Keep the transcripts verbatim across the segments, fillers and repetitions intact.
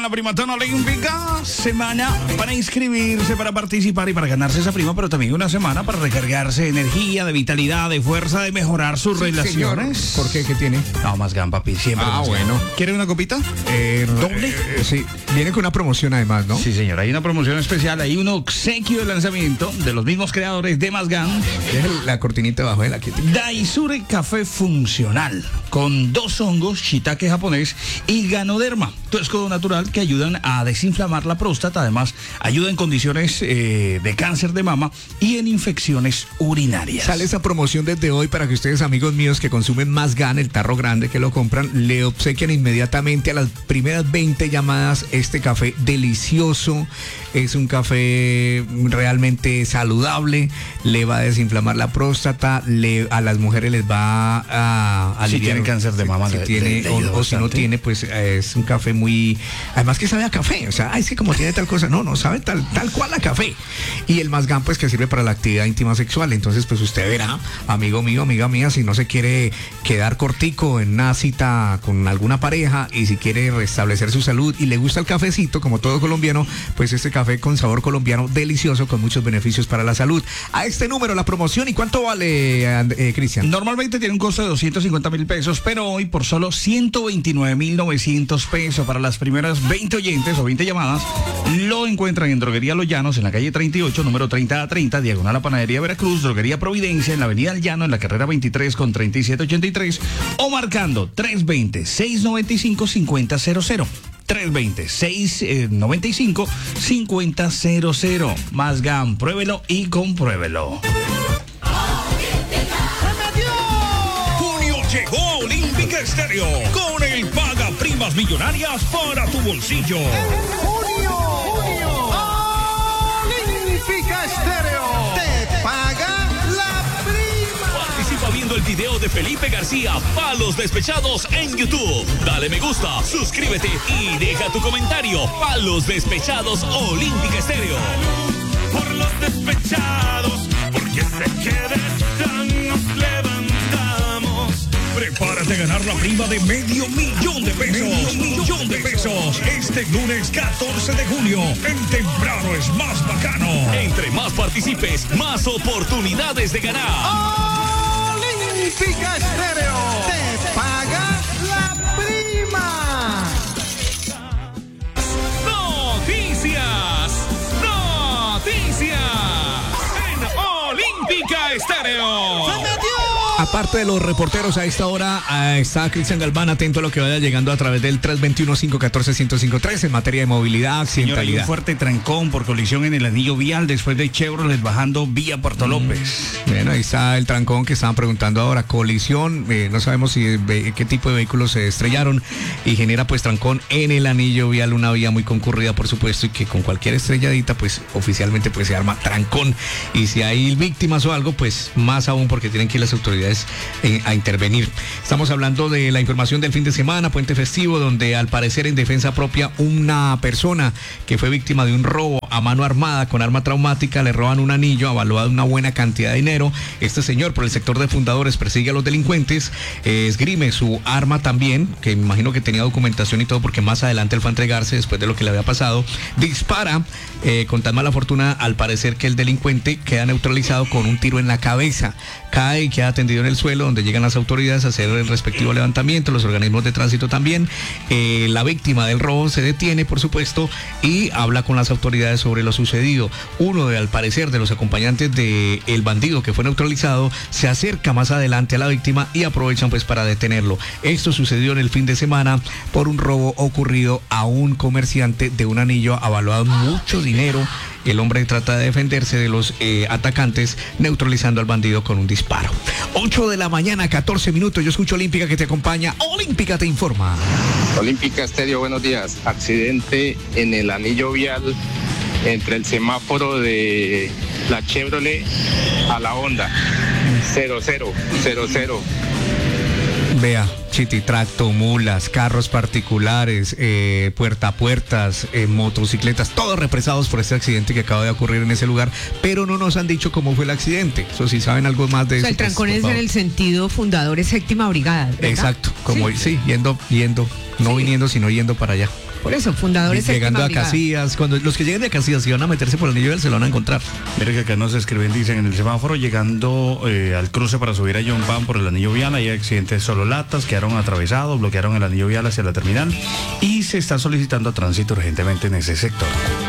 la primatona olímpica, semana para inscribirse, para participar y para ganarse esa prima, pero también una semana para recargarse de energía, de vitalidad, de fuerza, de mejorar sus Sí, relaciones. señor. ¿Por qué? ¿Qué tiene? No, más gan, papi, siempre. Ah, más gan. bueno. ¿Quiere una copita? Eh, ¿Doble? eh, eh, sí, viene con una promoción además, ¿no? Sí, señor, hay una promoción especial, hay un obsequio de lanzamiento de los mismos creadores de Mazgan. Deja la cortinita abajo de la que Daisure Café Funcional, con dos hongos, shiitake japonés y ganoderma, tu escudo natural que ayudan a desinflamar la próstata, además ayuda en condiciones eh, de cáncer de mama y en infecciones urinarias. Sale esa promoción desde hoy para que ustedes, amigos míos que consumen Mazgan, el tarro grande que lo compran, le obsequian inmediatamente a las primeras veinte llamadas este café delicioso. Es un café realmente saludable, le va a desinflamar la próstata, le, a las mujeres les va a aliviar. Si tienen cáncer de mama, si le- tiene, le- le o, ayuda o si no bastante. tiene, pues eh, es un café muy, además que sabe a café, o sea, ay, es que como tiene tal cosa, no, no sabe tal, tal cual a café. Y el Mazgan, pues que sirve para la actividad íntima sexual. Entonces, pues usted verá, amigo mío, amiga mía, si no se quiere quedar cortico en una cita con alguna pareja y si quiere restablecer su salud y le gusta el cafecito, como todo colombiano, pues este café con sabor colombiano delicioso, con muchos beneficios para la salud. A este número, la promoción, ¿y cuánto vale, And- eh, Cristian? Normalmente tiene un costo de doscientos cincuenta mil pesos, pero hoy por solo ciento veintinueve mil novecientos pesos para las primeras veinte oyentes o veinte llamadas, lo encuentran en Droguería Los Llanos, en la calle treinta y ocho, número treinta a treinta, diagonal a Panadería Veracruz, Droguería Providencia, en la avenida El Llano, en la carrera veintitrés con treinta y siete ochenta y tres, o marcando tres veinte, seiscientos noventa y cinco, cincuenta cero cero. tres veinte, seiscientos noventa y cinco, cincuenta cero cero. Mazgan, pruébelo y compruébelo. Junio llegó a Olímpica Estéreo con el Paga Primas Millonarias para tu bolsillo. Junio, junio, Olímpica Estéreo te paga la prima. Participa viendo el video de Felipe García, Palos Despechados, en YouTube. Dale me gusta, suscríbete y deja tu comentario. Palos Despechados Olímpica Estéreo. Por los despechados, porque sé que de esta nos levantamos. Prepárate a ganar la prima de medio millón de pesos. Medio millón de pesos. Este lunes catorce de junio. En Temprano es más bacano. Entre más participes, más oportunidades de ganar. Olímpica Estéreo te paga la prima. Noticias, noticias en Olímpica Estéreo. Aparte de los reporteros a esta hora, ah, está Cristian Galván atento a lo que vaya llegando a través del tres dos uno, cinco uno cuatro, uno cero cinco tres en materia de movilidad, Señora, hay un accidentalidad. fuerte trancón por colisión en el anillo vial después de Chevrolet bajando vía Puerto López. Bueno, ahí está el trancón que estaban preguntando ahora. Colisión, eh, no sabemos si ve- qué tipo de vehículos se estrellaron y genera pues trancón en el anillo vial, una vía muy concurrida por supuesto y que con cualquier estrelladita pues oficialmente pues se arma trancón. Y si hay víctimas o algo pues más aún porque tienen que ir las autoridades eh, a intervenir. Estamos hablando de la información del fin de semana, puente festivo, donde al parecer en defensa propia una persona que fue víctima de un robo a mano armada con arma traumática, le roban un anillo avaluado en una buena cantidad de dinero. Este señor por el sector de Fundadores persigue a los delincuentes, eh, esgrime su arma también, que me imagino que tenía documentación y todo porque más adelante él fue a entregarse después de lo que le había pasado, dispara eh, con tan mala fortuna al parecer que el delincuente queda neutralizado con un tiro en la cabeza, cae y queda atendido en el suelo donde llegan las autoridades a hacer el respectivo levantamiento, los organismos de tránsito también. Eh, la víctima del robo se detiene por supuesto y habla con las autoridades sobre lo sucedido. Uno de, al parecer, de los acompañantes de el bandido que fue neutralizado se acerca más adelante a la víctima y aprovechan pues para detenerlo. Esto sucedió en el fin de semana por un robo ocurrido a un comerciante de un anillo avaluado en mucho dinero. El hombre trata de defenderse de los eh, atacantes neutralizando al bandido con un disparo. ocho de la mañana, catorce minutos. Yo escucho Olímpica que te acompaña. Olímpica te informa. Olímpica Estéreo, buenos días. Accidente en el anillo vial entre el semáforo de la Chevrolet a la Honda. cero cero cero cero. Vea, chititracto, mulas, carros particulares, eh, puerta a puertas, eh, motocicletas, todos represados por este accidente que acaba de ocurrir en ese lugar, pero no nos han dicho cómo fue el accidente. Eso si saben algo más de O eso. sea, el pues, trancón por es en favor. el sentido Fundadores Séptima Brigada, ¿verdad? Exacto, como Sí. sí, yendo, yendo, no Sí. viniendo, sino yendo para allá. Por eso, fundadores. Llegando a Casillas, cuando los que lleguen de Casillas y van a meterse por el anillo vial se lo van a encontrar. Mira que acá nos escriben, dicen en el semáforo, llegando eh, al cruce para subir a John Pan por el anillo vial, hay accidentes solo latas, quedaron atravesados, bloquearon el anillo vial hacia la terminal y se está solicitando tránsito urgentemente en ese sector.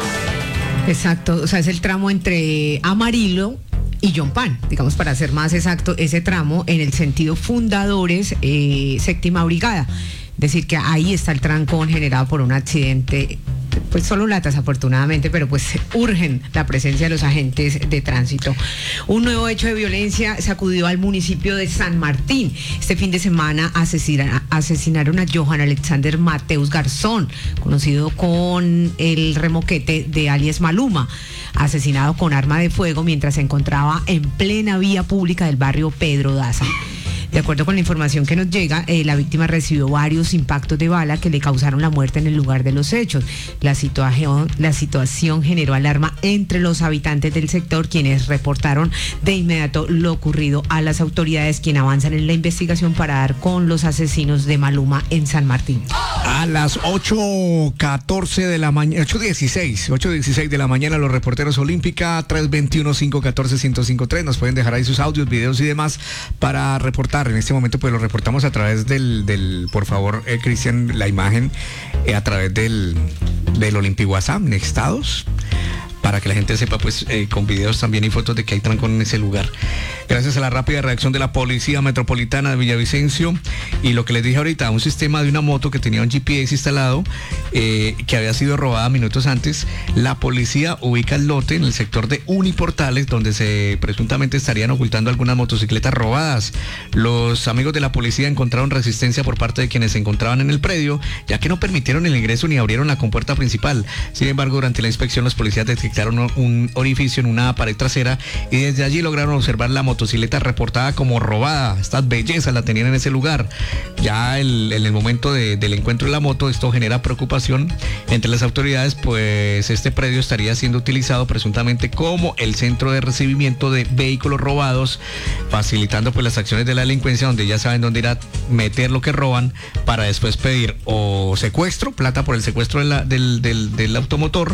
Exacto, o sea, es el tramo entre Amarillo y John Pan, digamos, para ser más exacto, ese tramo en el sentido Fundadores, eh, séptima brigada. Es decir, que ahí está el trancón generado por un accidente, pues solo latas afortunadamente, pero pues urgen la presencia de los agentes de tránsito. Un nuevo hecho de violencia sacudió al municipio de San Martín. Este fin de semana asesina, asesinaron a Johan Alexander Mateus Garzón, conocido con el remoquete de alias Maluma, asesinado con arma de fuego mientras se encontraba en plena vía pública del barrio Pedro Daza. De acuerdo con la información que nos llega, eh, la víctima recibió varios impactos de bala que le causaron la muerte en el lugar de los hechos. La situación, la situación generó alarma entre los habitantes del sector, quienes reportaron de inmediato lo ocurrido a las autoridades, quienes avanzan en la investigación para dar con los asesinos de Maluma en San Martín. A las ocho catorce de la mañana, ocho dieciséis, ocho dieciséis de la mañana, los reporteros Olímpica, tres veintiuno, cinco catorce, ciento cincuenta y tres, nos pueden dejar ahí sus audios, videos y demás para reportar. En este momento pues lo reportamos a través del, del por favor, eh, Cristian, la imagen eh, a través del, del Olympic WhatsApp, Nextados, para que la gente sepa, pues, eh, con videos también y fotos de que hay trancón en ese lugar. Gracias a la rápida reacción de la Policía Metropolitana de Villavicencio y lo que les dije ahorita, un sistema de una moto que tenía un G P S instalado, eh, que había sido robada minutos antes, la policía ubica el lote en el sector de Uniportales, donde se presuntamente estarían ocultando algunas motocicletas robadas. Los amigos de la policía encontraron resistencia por parte de quienes se encontraban en el predio, ya que no permitieron el ingreso ni abrieron la compuerta principal. Sin embargo, durante la inspección, los policías detectaron un orificio en una pared trasera y desde allí lograron observar la motocicleta reportada como robada. Estas bellezas la tenían en ese lugar. Ya el, en el momento de, del encuentro de la moto, esto genera preocupación entre las autoridades, pues este predio estaría siendo utilizado presuntamente como el centro de recibimiento de vehículos robados, facilitando pues las acciones de la delincuencia, donde ya saben dónde ir a meter lo que roban para después pedir o secuestro, plata por el secuestro de la, del, del, del automotor,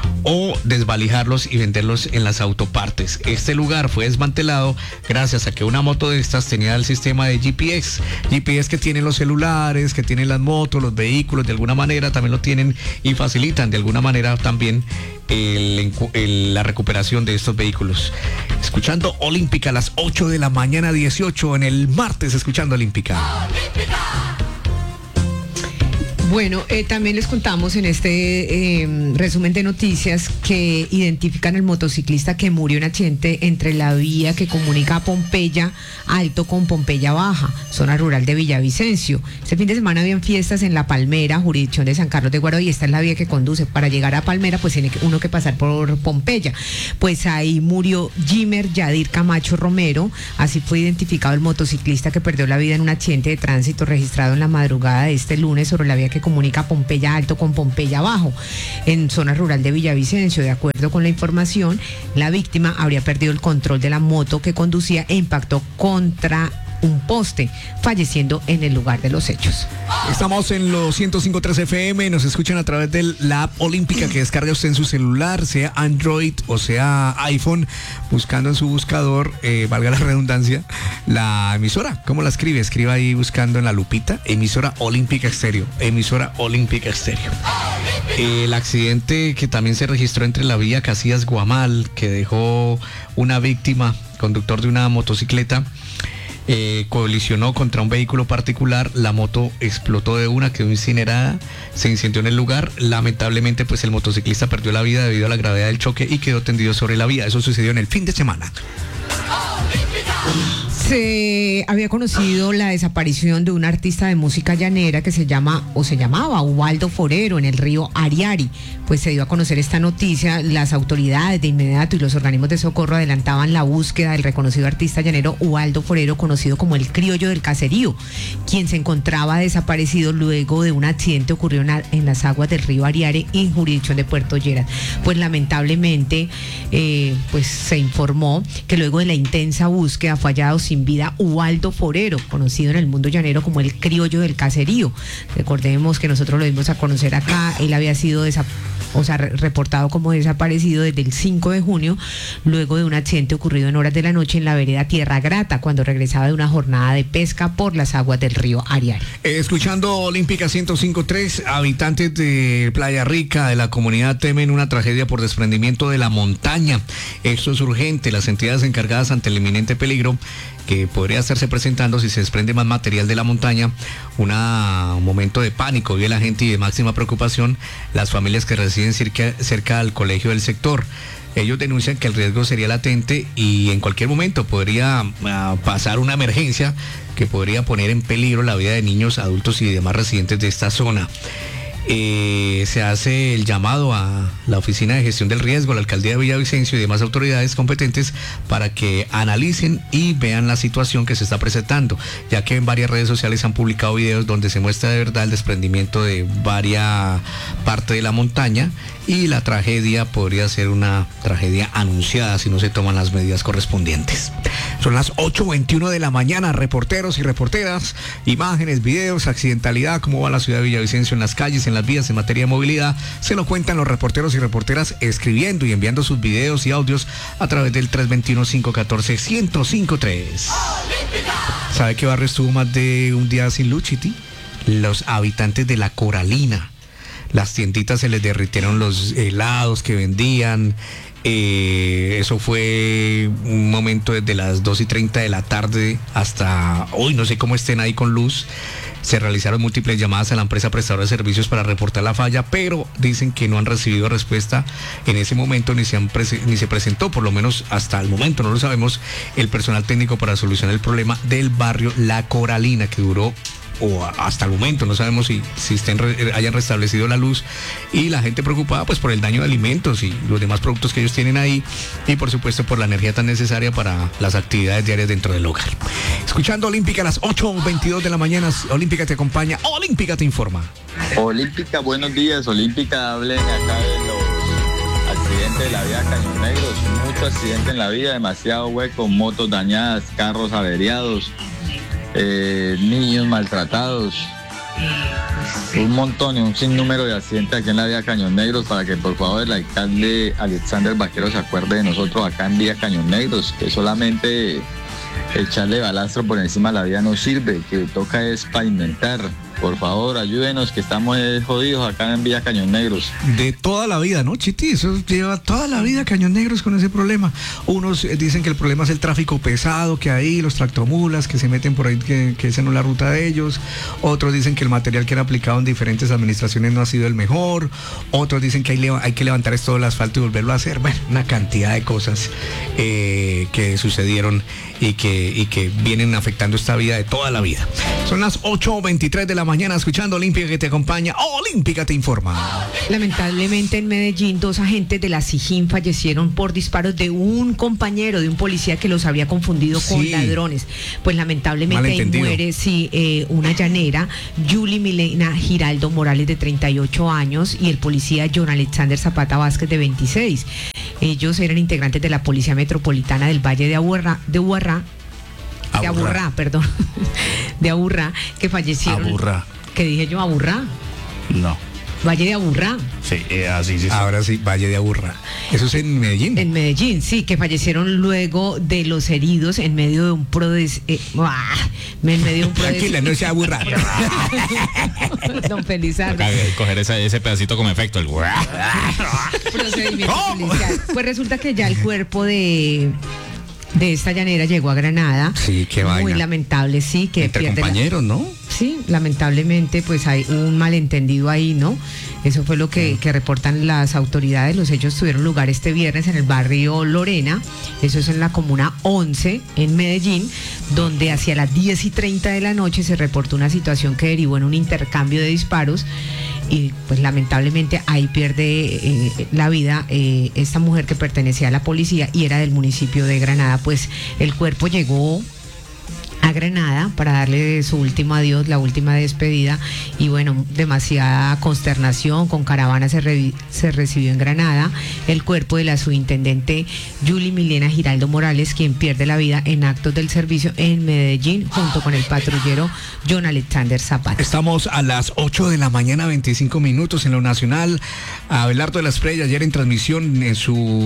o desvalijarlos y venderlos en las autopartes. Este lugar fue desmantelado gracias a que una moto de estas tenía el sistema de G P S. G P S que tienen los celulares, que tienen las motos, los vehículos, de alguna manera también lo tienen y facilitan de alguna manera también el, el, la recuperación de estos vehículos. Escuchando Olímpica a las ocho de la mañana dieciocho en el martes, escuchando Olímpica. Olímpica. Bueno, eh, también les contamos en este eh, resumen de noticias que identifican al motociclista que murió en accidente entre la vía que comunica a Pompeya Alto con Pompeya Baja, zona rural de Villavicencio. Este fin de semana habían fiestas en La Palmera, jurisdicción de San Carlos de Guaroa, y esta es la vía que conduce. Para llegar a Palmera, pues tiene uno que pasar por Pompeya. Pues ahí murió Jimer Yadir Camacho Romero. Así fue identificado el motociclista que perdió la vida en un accidente de tránsito registrado en la madrugada de este lunes sobre la vía que comunica Pompeya Alto con Pompeya Bajo, en zona rural de Villavicencio. De acuerdo con la información, la víctima habría perdido el control de la moto que conducía e impactó contra un poste, falleciendo en el lugar de los hechos. Estamos en los ciento cinco punto tres F M, nos escuchan a través de la app Olímpica que descarga usted en su celular, sea Android o sea iPhone, buscando en su buscador, eh, valga la redundancia, la emisora. ¿Cómo la escribe? Escriba ahí buscando en la lupita, emisora Olímpica Estéreo, emisora Olímpica Estéreo. El accidente que también se registró entre la vía Casillas Guamal, que dejó una víctima, conductor de una motocicleta, Eh, colisionó contra un vehículo particular, la moto explotó de una, quedó incinerada, se incendió en el lugar. Lamentablemente pues el motociclista perdió la vida debido a la gravedad del choque y quedó tendido sobre la vía. Eso sucedió en el fin de semana. Se había conocido la desaparición de un artista de música llanera que se llama o se llamaba Ubaldo Forero en el río Ariari. Pues se dio a conocer esta noticia, las autoridades de inmediato y los organismos de socorro adelantaban la búsqueda del reconocido artista llanero Ubaldo Forero, conocido como el Criollo del Caserío, quien se encontraba desaparecido luego de un accidente ocurrido en las aguas del río Ariari en jurisdicción de Puerto Lleras. Pues lamentablemente eh, pues se informó que luego de la intensa búsqueda fue hallado sin sin vida Ubaldo Forero, conocido en el mundo llanero como el criollo del caserío. Recordemos que nosotros lo dimos a conocer acá, él había sido desa- o sea, re- reportado como desaparecido desde el cinco de junio, luego de un accidente ocurrido en horas de la noche en la vereda Tierra Grata, cuando regresaba de una jornada de pesca por las aguas del río Ariari. Eh, escuchando Olímpica ciento cinco punto tres, habitantes de Playa Rica, de la comunidad, temen una tragedia por desprendimiento de la montaña. Esto es urgente. Las entidades encargadas ante el inminente peligro que podría estarse presentando si se desprende más material de la montaña, una, un momento de pánico vive la gente y de máxima preocupación las familias que residen cerca, cerca al colegio del sector. Ellos denuncian que el riesgo sería latente y en cualquier momento podría uh, pasar una emergencia que podría poner en peligro la vida de niños, adultos y demás residentes de esta zona. Eh, se hace el llamado a la Oficina de Gestión del Riesgo, la Alcaldía de Villavicencio y demás autoridades competentes para que analicen y vean la situación que se está presentando, ya que en varias redes sociales han publicado videos donde se muestra de verdad el desprendimiento de varias partes de la montaña y la tragedia podría ser una tragedia anunciada si no se toman las medidas correspondientes. Son las ocho veintiuno de la mañana, reporteros y reporteras, imágenes, videos, accidentalidad, cómo va la ciudad de Villavicencio en las calles, en las vías, en materia de movilidad, se lo cuentan los reporteros y reporteras escribiendo y enviando sus videos y audios a través del tres dos uno, cinco uno cuatro, uno cero cinco tres. ¿Sabe qué barrio estuvo más de un día sin luz, Chiti? Los habitantes de La Coralina. Las tienditas se les derritieron los helados que vendían. Eh, eso fue un momento desde las dos y treinta de la tarde hasta hoy, no sé cómo estén ahí con luz. Se realizaron múltiples llamadas a la empresa prestadora de servicios para reportar la falla, pero dicen que no han recibido respuesta en ese momento, ni se, han prese- ni se presentó, por lo menos hasta el momento, no lo sabemos, el personal técnico para solucionar el problema del barrio La Coralina, que duró, o hasta el momento, no sabemos si, si estén re- hayan restablecido la luz, y la gente preocupada pues por el daño de alimentos y los demás productos que ellos tienen ahí, y por supuesto por la energía tan necesaria para las actividades diarias dentro del hogar. Escuchando Olímpica a las ocho veintidós de la mañana, Olímpica te acompaña, Olímpica te informa. Olímpica, buenos días. Olímpica, hablen acá de los accidentes de la vía Caños Negros. Mucho accidente en la vía, demasiado hueco, motos dañadas, carros averiados, eh, niños maltratados. Un montón y un sinnúmero de accidentes aquí en la vía Caños Negros, para que por favor el alcalde Alexander Vaquero se acuerde de nosotros acá en vía Caños Negros, que solamente echarle balastro por encima de la vía no sirve, que toca es pavimentar. Por favor, ayúdenos, que estamos jodidos acá en vía Caños Negros. De toda la vida, ¿no, Chiti? Eso lleva toda la vida Caños Negros con ese problema. Unos eh, dicen que el problema es el tráfico pesado que hay, los tractomulas que se meten por ahí, que, que esa no es la ruta de ellos. Otros dicen que el material que han aplicado en diferentes administraciones no ha sido el mejor. Otros dicen que hay, leva- hay que levantar esto del asfalto y volverlo a hacer. Bueno, una cantidad de cosas eh, que sucedieron y que, y que vienen afectando esta vida de toda la vida. Son las ocho veintitrés de la mañana, escuchando Olímpica que te acompaña, Olímpica te informa. Lamentablemente en Medellín, dos agentes de la SIJIN fallecieron por disparos de un compañero, de un policía que los había confundido con Sí. ladrones. Pues lamentablemente ahí Malentendido. muere sí, eh, una llanera, Yuli Milena Giraldo Morales, de treinta y ocho años, y el policía John Alexander Zapata Vázquez, de veintiséis. Ellos eran integrantes de la Policía Metropolitana del Valle de Aburrá, de Aburrá, de Aburrá, perdón, de Aburrá, que fallecieron. Aburrá. ¿Qué dije yo? Aburrá. No. Valle de Aburrá. Sí, eh, así sí. Ahora sí, Valle de Aburrá. Eso es en Medellín. En Medellín, sí, que fallecieron luego de los heridos en medio de un prodes... Eh, ¡ah! En medio de un prodes... Tranquila, no se aburra. Don Felizardo. Toca coger ese, ese pedacito como efecto. El... Procedimiento policial. Pues resulta que ya el cuerpo de... de esta llanera llegó a Granada. Sí, qué vaina. Muy lamentable, sí, que Entre pierde la- compañeros, ¿no? Sí, lamentablemente pues hay un malentendido ahí, ¿no? Eso fue lo que, que reportan las autoridades. Los hechos tuvieron lugar este viernes en el barrio Lorena, eso es en la comuna once, en Medellín, donde hacia las diez y treinta de la noche se reportó una situación que derivó en un intercambio de disparos y pues lamentablemente ahí pierde eh, la vida eh, esta mujer que pertenecía a la policía y era del municipio de Granada. Pues el cuerpo llegó a a Granada para darle su último adiós, la última despedida, y bueno, demasiada consternación. Con caravana se, re, se recibió en Granada el cuerpo de la subintendente Yuli Milena Giraldo Morales, quien pierde la vida en actos del servicio en Medellín junto con el patrullero John Alexander Zapata. Estamos a las ocho de la mañana, veinticinco minutos en lo nacional. Abelardo de la Espriella ayer en transmisión en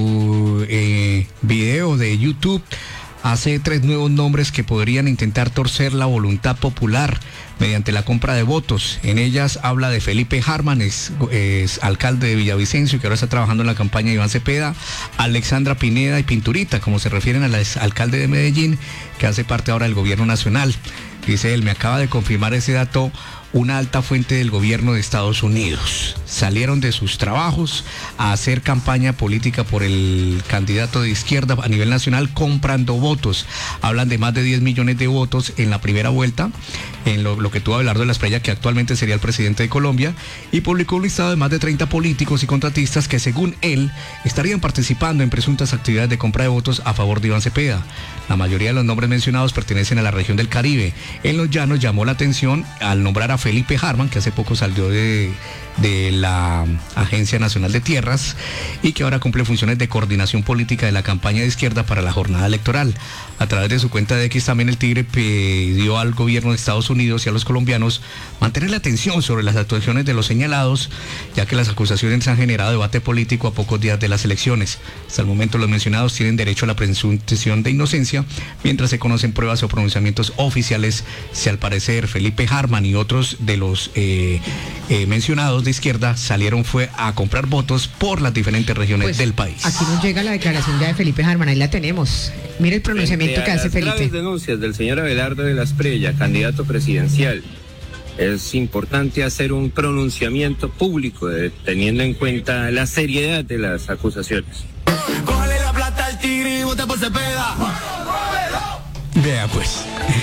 su eh, video de YouTube hace tres nuevos nombres que podrían intentar torcer la voluntad popular mediante la compra de votos. En ellas habla de Felipe Harman, es, es alcalde de Villavicencio, que ahora está trabajando en la campaña de Iván Cepeda, Alexandra Pineda y Pinturita, como se refieren al alcalde de Medellín, que hace parte ahora del gobierno nacional. Dice él, me acaba de confirmar ese dato una alta fuente del gobierno de Estados Unidos. Salieron de sus trabajos a hacer campaña política por el candidato de izquierda a nivel nacional comprando votos. Hablan de más de diez millones de votos en la primera vuelta, en lo, lo que tuvo Abelardo de la Espriella, que actualmente sería el presidente de Colombia, y publicó un listado de más de treinta políticos y contratistas que, según él, estarían participando en presuntas actividades de compra de votos a favor de Iván Cepeda. La mayoría de los nombres mencionados pertenecen a la región del Caribe. En Los Llanos llamó la atención al nombrar a Felipe Harman, que hace poco salió de, de la Agencia Nacional de Tierras y que ahora cumple funciones de coordinación política de la campaña de izquierda para la jornada electoral. A través de su cuenta de X también el Tigre pidió al gobierno de Estados Unidos y a los colombianos mantener la atención sobre las actuaciones de los señalados, ya que las acusaciones han generado debate político a pocos días de las elecciones. Hasta el momento los mencionados tienen derecho a la presunción de inocencia, mientras se conocen pruebas o pronunciamientos oficiales si al parecer Felipe Harman y otros de los eh, eh, mencionados de izquierda salieron fue a comprar votos por las diferentes regiones Pues, del país. Aquí nos llega la declaración ya de Felipe Harman, ahí la tenemos. Mire el pronunciamiento que hace las Felipe. Graves denuncias del señor Abelardo de la Espriella, candidato presidencial, es importante hacer un pronunciamiento público de, teniendo en cuenta la seriedad de las acusaciones. Cógele la plata al tigre y vote por Cepeda. Vea pues.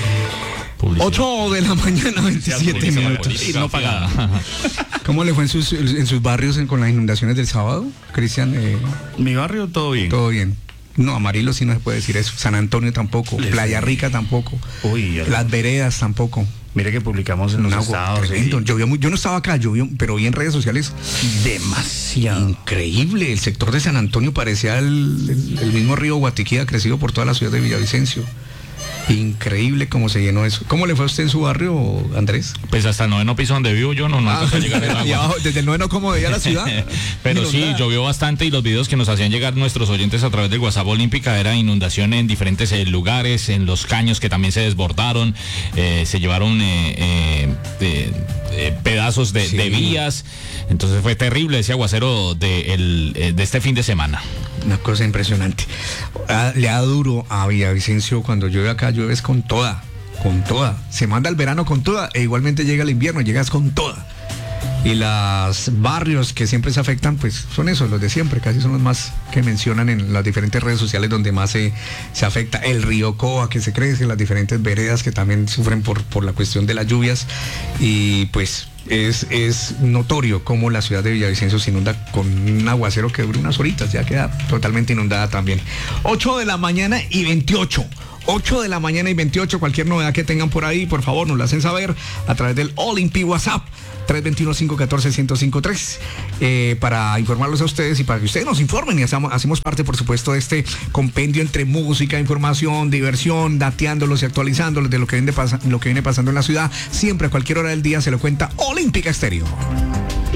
ocho de la mañana, veintisiete minutos. Y no pagada. ¿Cómo le fue en sus, en sus barrios en, con las inundaciones del sábado, Cristian? Eh, Mi barrio todo bien. todo bien. No, Amarillo sí no se puede decir eso. San Antonio tampoco. Les- Playa Rica tampoco. Uy, el- Las veredas tampoco. Mire que publicamos en los Un agua estados. tremendo. y- Llovió muy- yo no estaba acá, llovió, pero vi en redes sociales. Demasiado. Increíble. El sector de San Antonio parecía el, el- el mismo río Guatiquía crecido por toda la ciudad de Villavicencio. Increíble cómo se llenó eso. ¿Cómo le fue a usted en su barrio, Andrés? Pues hasta el noveno piso donde vivo yo no, no alcanzó a llegar el agua. y abajo, desde el noveno, ¿cómo veía la ciudad? Pero sí, Inundada. llovió bastante y los videos que nos hacían llegar nuestros oyentes a través del WhatsApp Olímpica era inundación en diferentes eh, lugares, en los caños que también se desbordaron, eh, se llevaron eh, eh, de- eh, pedazos de, Sí. de vías, entonces fue terrible ese aguacero de, el, eh, de este fin de semana. Una cosa impresionante. Ah, le da duro a Villavicencio cuando llueve acá, llueves con toda, con toda. Se manda el verano con toda e igualmente llega el invierno, llegas con toda. Y los barrios que siempre se afectan, pues son esos, los de siempre, casi son los más que mencionan en las diferentes redes sociales donde más se, se afecta. El río Coa que se crece, las diferentes veredas que también sufren por, por la cuestión de las lluvias. Y pues es, es notorio cómo la ciudad de Villavicencio se inunda con un aguacero que dura unas horitas, ya queda totalmente inundada también. ocho de la mañana y veintiocho. ocho de la mañana y veintiocho, cualquier novedad que tengan por ahí, por favor, nos la hacen saber a través del Olympi WhatsApp tres dos uno, cinco uno cuatro, uno cero cinco tres eh, para informarlos a ustedes y para que ustedes nos informen y hacemos, hacemos parte, por supuesto, de este compendio entre música, información, diversión, dateándolos y actualizándolos de lo que viene, pasa, lo que viene pasando en la ciudad. Siempre a cualquier hora del día se lo cuenta Olímpica Estéreo.